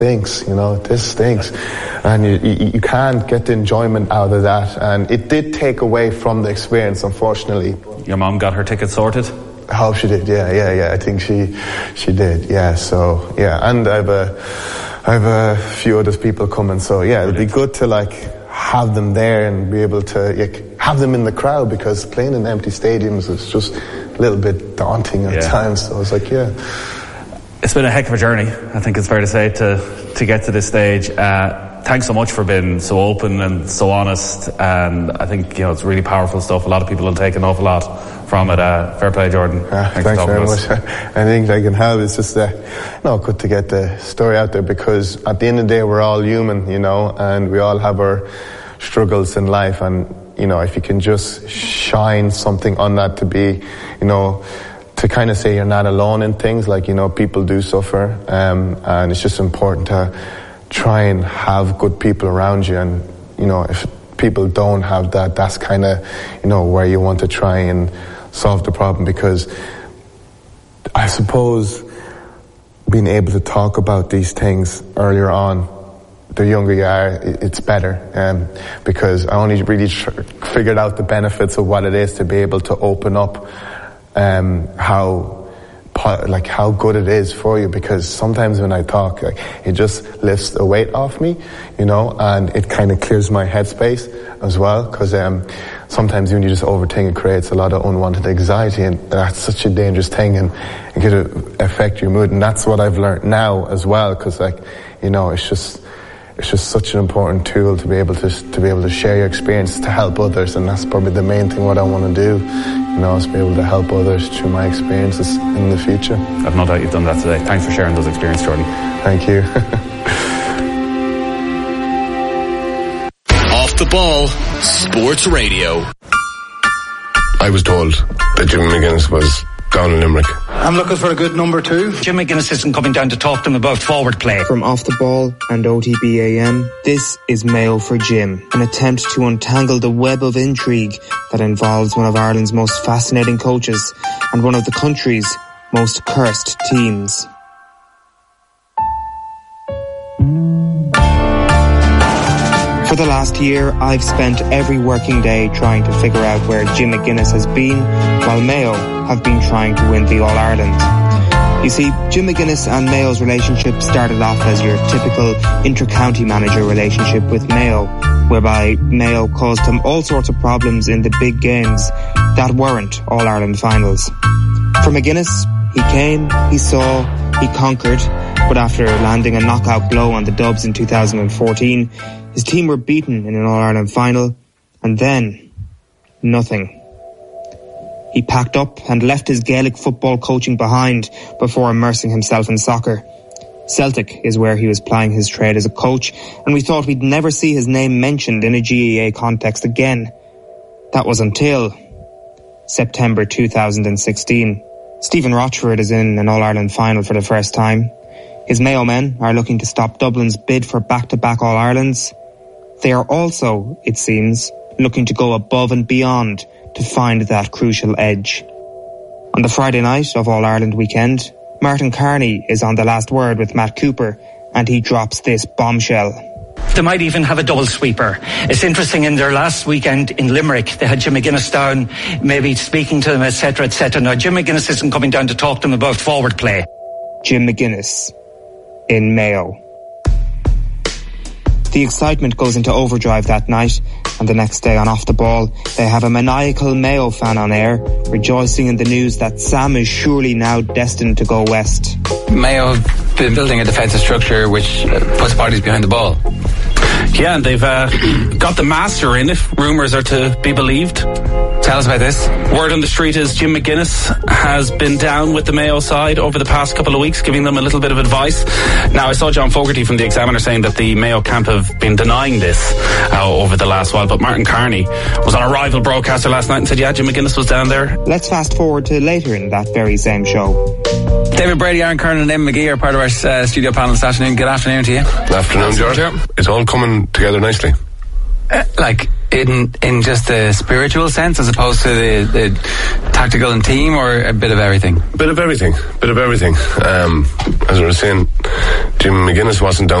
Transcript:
stinks, this stinks. And you can't get the enjoyment out of that. And it did take away from the experience, unfortunately. Your mom got her ticket sorted? I hope she did, yeah. I think she did, yeah. So, yeah, and I have a few other people coming, so yeah, it'd be good to have them there and be able to have them in the crowd, because playing in empty stadiums is just a little bit daunting at times. So I was it's been a heck of a journey, I think it's fair to say, to get to this stage. Thanks so much for being so open and so honest, and I think it's really powerful stuff. A lot of people will take an awful lot from it. Fair play, Jordan. Thanks very much. I think I can help. It's just good to get the story out there, because at the end of the day we're all human, and we all have our struggles in life, and if you can just shine something on that to be, to kind of say you're not alone in things, people do suffer, and it's just important to try and have good people around you. And if people don't have that, that's kind of where you want to try and solve the problem, because I suppose being able to talk about these things earlier on, the younger you are, it's better, because I only really figured out the benefits of what it is to be able to open up how good it is for you, because sometimes when I talk, it just lifts the weight off me, and it kind of clears my headspace as well, because sometimes when you just overthink, it creates a lot of unwanted anxiety, and that's such a dangerous thing, and it could affect your mood. And that's what I've learned now as well, because it's just such an important tool to be able to share your experience, to help others, and that's probably the main thing what I want to do, is be able to help others through my experiences in the future. I've no doubt you've done that today. Thanks for sharing those experiences, Jordan. Thank you. Off the Ball Sports Radio. I was told that Jim McGuinness was down in Limerick. I'm looking for a good number 2. Jim McGuinness isn't coming down to talk to him about forward play. From Off the Ball and OTBAM, this is Mayo for Jim, an attempt to untangle the web of intrigue that involves one of Ireland's most fascinating coaches and one of the country's most cursed teams. For the last year, I've spent every working day trying to figure out where Jim McGuinness has been, while Mayo have been trying to win the All-Ireland. You see, Jim McGuinness and Mayo's relationship started off as your typical inter-county manager relationship with Mayo, whereby Mayo caused him all sorts of problems in the big games that weren't All-Ireland finals. For McGuinness, he came, he saw, he conquered, but after landing a knockout blow on the Dubs in 2014, his team were beaten in an All-Ireland final, and then nothing. He packed up and left his Gaelic football coaching behind before immersing himself in soccer. Celtic is where he was plying his trade as a coach, and we thought we'd never see his name mentioned in a GAA context again. That was until September 2016. Stephen Rochford is in an All-Ireland final for the first time. His Mayo men are looking to stop Dublin's bid for back-to-back All-Irelands. They are also, it seems, looking to go above and beyond to find that crucial edge. On the Friday night of All-Ireland weekend, Martin Carney is on the last word with Matt Cooper, and he drops this bombshell. They might even have a double sweeper. It's interesting, in their last weekend in Limerick, they had Jim McGuinness down, maybe speaking to them, etc., etc. Now, Jim McGuinness isn't coming down to talk to them about forward play. Jim McGuinness in Mayo. The excitement goes into overdrive that night, and the next day on Off the Ball, they have a maniacal Mayo fan on air, rejoicing in the news that Sam is surely now destined to go west. Mayo have been building a defensive structure which puts bodies behind the ball. Yeah, and they've got the master in it, rumours are to be believed. Tell us about this. Word on the street is Jim McGuinness has been down with the Mayo side over the past couple of weeks, giving them a little bit of advice. Now, I saw John Fogarty from the Examiner saying that the Mayo camp have been denying this over the last while, but Martin Carney was on a rival broadcaster last night and said, yeah, Jim McGuinness was down there. Let's fast forward to later in that very same show. David Brady, Aaron Kernan and Eamon McGee are part of our studio panel this afternoon. Good afternoon to you. Good afternoon, George. It's all coming together nicely. Like in just the spiritual sense, as opposed to the tactical and team, or a bit of everything? Bit of everything. As I was saying, Jim McGuinness wasn't down